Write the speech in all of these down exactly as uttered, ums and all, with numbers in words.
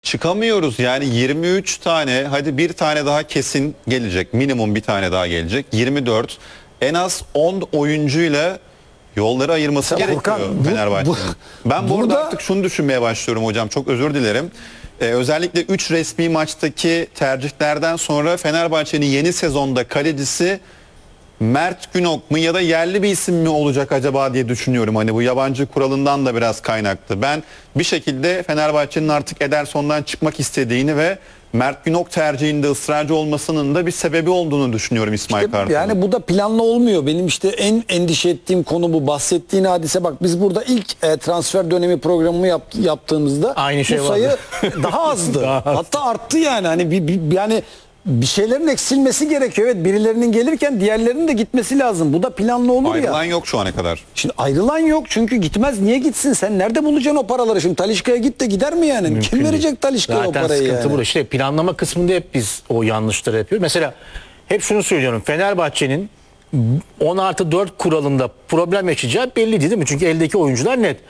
çıkamıyoruz. Yani yirmi üç tane, hadi bir tane daha kesin gelecek. Minimum bir tane daha gelecek. yirmi dört. En az on oyuncuyla yolları ayırması Ya gerekiyor Furkan, bu- Fenerbahçe'nin. bu- Ben bu arada burada- artık şunu düşünmeye başlıyorum hocam. Çok özür dilerim. Ee, özellikle üç resmi maçtaki tercihlerden sonra Fenerbahçe'nin yeni sezonda kalecisi Mert Günok mu ya da yerli bir isim mi olacak acaba diye düşünüyorum. Hani bu yabancı kuralından da biraz kaynaklı. Ben bir şekilde Fenerbahçe'nin artık Ederson'dan çıkmak istediğini ve Mert Günok tercihinde ısrarcı olmasının da bir sebebi olduğunu düşünüyorum İsmail İşte Kartal'ın. yani bu da planlı olmuyor. Benim işte en endişe ettiğim konu bu. Bahsettiğin hadise, bak biz burada ilk e, transfer dönemi programını yap, yaptığımızda Aynı şey bu sayı vardı. daha azdı. Daha az. Hatta arttı yani. Hani bir, bir- yani bir şeylerin eksilmesi gerekiyor. Evet, birilerinin gelirken diğerlerinin de gitmesi lazım. Bu da planlı olur Ayrılan ya. yok şu ana kadar. Şimdi ayrılan yok çünkü gitmez. Niye gitsin? Sen nerede bulacaksın o paraları? Şimdi Talişka'ya git de gider mi yani? Mümkün Kim değil. verecek Talişka'ya o Zaten parayı sıkıntı yani? burada. İşte planlama kısmında hep biz o yanlışları yapıyoruz. Mesela hep şunu söylüyorum. Fenerbahçe'nin on artı dört kuralında problem yaşayacağı belli değil mi? Çünkü eldeki oyuncular net.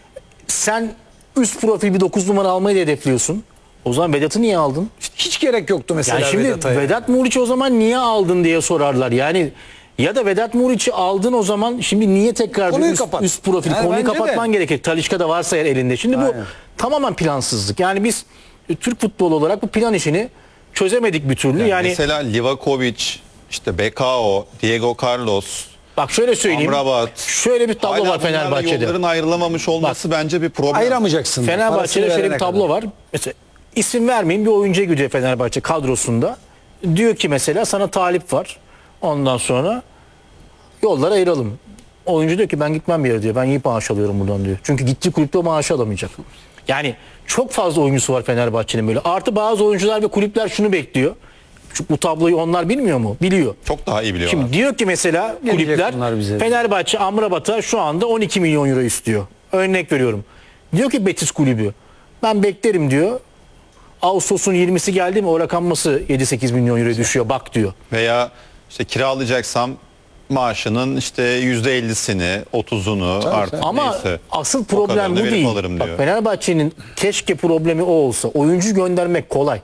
Sen üst profil bir dokuz numara almayı da hedefliyorsun. O zaman Vedat'ı niye aldın? Hiç gerek yoktu mesela Yani şimdi Vedat'a ya. Vedat Muriç'i o zaman niye aldın diye sorarlar. Yani ya da Vedat Muriç'i aldın o zaman şimdi niye tekrar bir Konuyu üst, kapat. üst profil Yani konuyu bence kapatman de. gerekir. Talişka da varsa eğer elinde. Şimdi bu Aynen. tamamen plansızlık. Yani biz e, Türk futbolu olarak bu plan işini çözemedik bir türlü. Yani, Mesela Livakovic, işte Bekao, Diego Carlos, bak şöyle söyleyeyim. Amrabat. Şöyle bir tablo Hala var bunlarla Fenerbahçe'de. yolların ayrılamamış olması bence bir problem. Ayıramayacaksın. Fenerbahçe'de Parasını şöyle verene bir tablo kadar. var. Mesela isim vermeyin, bir oyuncuya gidiyor Fenerbahçe kadrosunda. Diyor ki mesela sana talip var. Ondan sonra yollara ayıralım. Oyuncu diyor ki ben gitmem bir yere diyor. Ben iyi maaş alıyorum buradan diyor. Çünkü gittiği kulüpte o maaşı alamayacak. Yani çok fazla oyuncusu var Fenerbahçe'nin böyle. Artı bazı oyuncular ve kulüpler şunu bekliyor. Çünkü bu tabloyu onlar bilmiyor mu? Biliyor. Çok daha iyi biliyorlar. Şimdi diyor ki mesela Gelecek kulüpler bunlar bize. Fenerbahçe Amrabat'a şu anda on iki milyon euro istiyor. Örnek veriyorum. Diyor ki Betis kulübü ben beklerim diyor. Ağustos'un yirmisi geldi mi o rakam nasıl yedi sekiz milyon euro düşüyor bak diyor. Veya işte kiralayacaksam maaşının işte yüzde ellisini, otuzunu artık Ama neyse. asıl o problem kadarını bu verip değil. alırım Bak, diyor. Fenerbahçe'nin keşke problemi o olsa. Oyuncu göndermek kolay.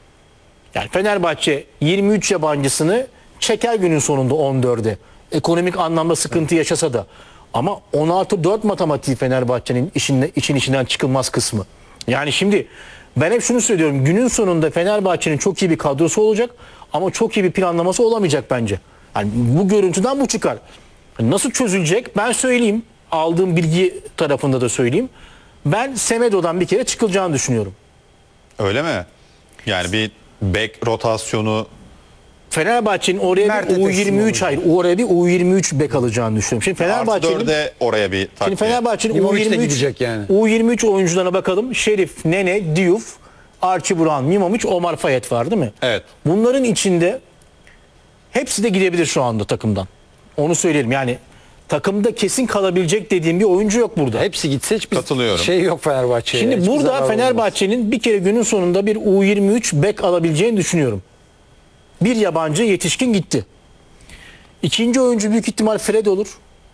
Yani Fenerbahçe yirmi üç yabancısını çeker günün sonunda on dörde. Ekonomik anlamda sıkıntı yaşasa da. Ama on artı dört matematiği Fenerbahçe'nin işin, için içinden çıkılmaz kısmı. Yani şimdi ben hep şunu söylüyorum. Günün sonunda Fenerbahçe'nin çok iyi bir kadrosu olacak ama çok iyi bir planlaması olamayacak bence. Yani bu görüntüden bu çıkar. Nasıl çözülecek? Ben söyleyeyim. Aldığım bilgi tarafında da söyleyeyim. Ben Semedo'dan bir kere çıkılacağını düşünüyorum. Öyle mi? Yani bir bek rotasyonu Fenerbahçe'nin oraya Mert'e bir U teslim yirmi üç olacak. hayır oraya bir U yirmi üç bek alacağını düşünüyorum. Şimdi artı Fenerbahçe'nin dörde oraya bir Şimdi takviye. Fenerbahçe'nin Livakovic de U yirmi üç gidecek yani. U yirmi üç oyuncularına bakalım. Şerif, Nene, Diouf, Archie Brown, Mimovic, Omar Fayet var değil mi? Evet. Bunların içinde hepsi de gidebilir şu anda takımdan. Onu söyleyelim. Yani takımda kesin kalabilecek dediğim bir oyuncu yok burada. Hepsi gitse hiçbir Katılıyorum. şey yok Fenerbahçe'ye. Şimdi Hiçbir burada zarar Fenerbahçe'nin bir kere günün sonunda bir U yirmi üç bek alabileceğini düşünüyorum. Bir yabancı yetişkin gitti. İkinci oyuncu büyük ihtimal Fred olur.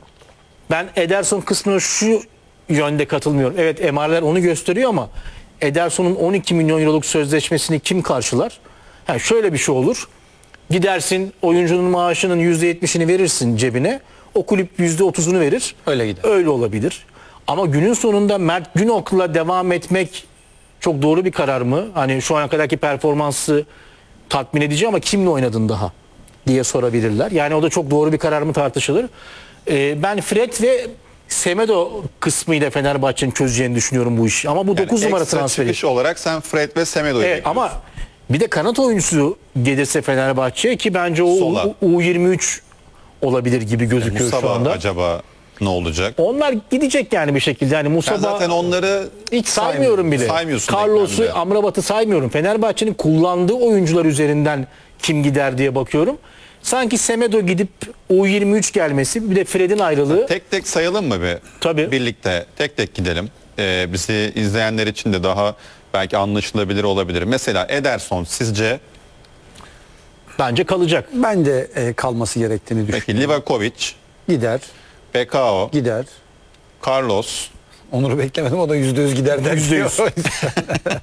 Ben Ederson kısmına şu yönde katılmıyorum. Evet M R'ler onu gösteriyor ama Ederson'un on iki milyon euroluk sözleşmesini kim karşılar? Yani şöyle bir şey olur. Gidersin oyuncunun maaşının yüzde yetmişini verirsin cebine. O kulüp yüzde otuzunu verir. Öyle gider. Öyle olabilir. Ama günün sonunda Mert Günok'la devam etmek çok doğru bir karar mı? Hani şu ana kadarki performansı tatmin edici ama kimle oynadın daha diye sorabilirler. Yani o da çok doğru bir karar mı tartışılır. Ee, ben Fred ve Semedo kısmıyla Fenerbahçe'nin çözeceğini düşünüyorum bu işi. Ama bu Yani dokuz numara ekstra transferi. çıkış olarak sen Fred ve Semedo'yu Evet, bekliyorsun. ama bir de kanat oyuncusu gelirse Fenerbahçe'ye ki bence o Sola. U yirmi üç olabilir gibi gözüküyor şu Musaba anda. acaba ne olacak? Onlar gidecek yani bir şekilde. Yani Ben Musaba zaten onları hiç saymıyorum bile. Saymıyorsun Carlos'u, denklemde. Amrabat'ı saymıyorum. Fenerbahçe'nin kullandığı oyuncular üzerinden kim gider diye bakıyorum. Sanki Semedo gidip U yirmi üç gelmesi bir de Fred'in ayrılığı. Tek tek sayalım mı bir? Tabii. Birlikte tek tek gidelim. Ee, bizi izleyenler için de daha belki anlaşılabilir olabilir. Mesela Ederson sizce? Bence kalacak. Ben de e, kalması gerektiğini düşünüyorum. Peki Livakovic, Gider, Bekao, gider. Carlos, Onur'u beklemedim, o da yüzde yüz gider der. Yüzde yüz.